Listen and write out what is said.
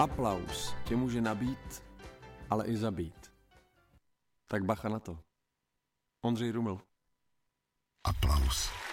Aplaus tě může nabít, ale i zabít. Tak bacha na to. Ondřej Ruml. Aplaus.